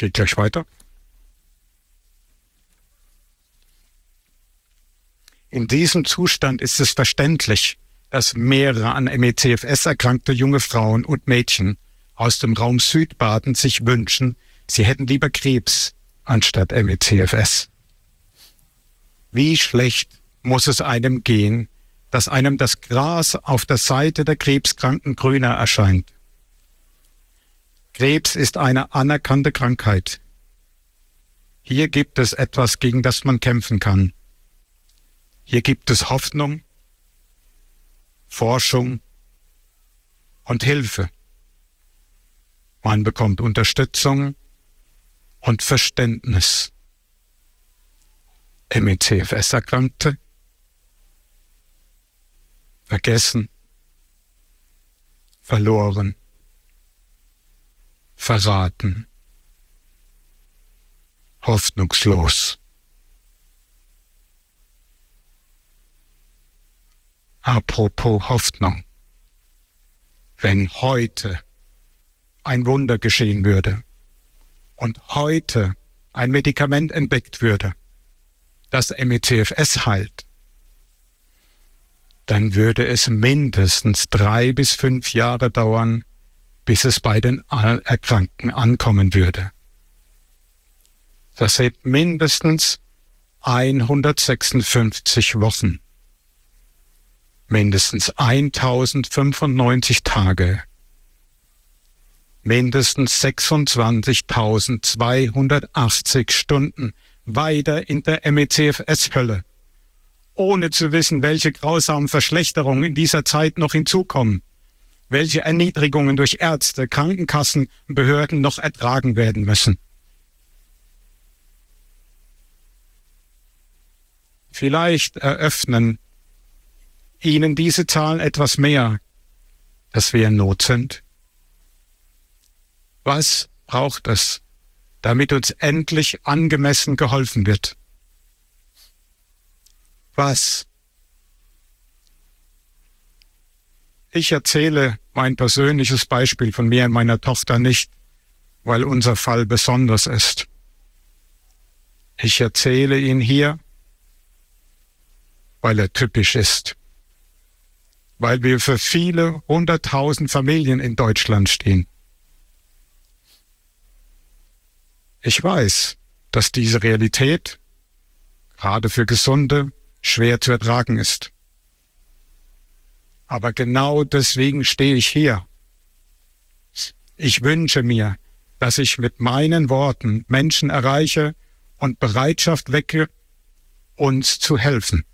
Geht gleich weiter. In diesem Zustand ist es verständlich, dass mehrere an ME/CFS erkrankte junge Frauen und Mädchen aus dem Raum Südbaden sich wünschen, sie hätten lieber Krebs anstatt ME/CFS. Wie schlecht muss es einem gehen, dass einem das Gras auf der Seite der Krebskranken grüner erscheint? Krebs ist eine anerkannte Krankheit. Hier gibt es etwas, gegen das man kämpfen kann. Hier gibt es Hoffnung, Forschung und Hilfe. Man bekommt Unterstützung und Verständnis. ME/CFS-Erkrankte vergessen, verloren, verraten, hoffnungslos. Apropos Hoffnung. Wenn heute ein Wunder geschehen würde und heute ein Medikament entdeckt würde, das ME/CFS heilt, dann würde es mindestens 3 bis 5 Jahre dauern, bis es bei den Erkrankten ankommen würde. Das sind mindestens 156 Wochen. Mindestens 1095 Tage, mindestens 26.280 Stunden weiter in der ME/CFS-Hölle, ohne zu wissen, welche grausamen Verschlechterungen in dieser Zeit noch hinzukommen, welche Erniedrigungen durch Ärzte, Krankenkassen und Behörden noch ertragen werden müssen. Vielleicht eröffnen Ihnen diese Zahlen etwas mehr, dass wir in Not sind. Was braucht es, damit uns endlich angemessen geholfen wird? Was? Ich erzähle mein persönliches Beispiel von mir und meiner Tochter nicht, weil unser Fall besonders ist. Ich erzähle ihn hier, weil er typisch ist. Weil wir für viele 100.000 Familien in Deutschland stehen. Ich weiß, dass diese Realität, gerade für Gesunde, schwer zu ertragen ist. Aber genau deswegen stehe ich hier. Ich wünsche mir, dass ich mit meinen Worten Menschen erreiche und Bereitschaft wecke, uns zu helfen.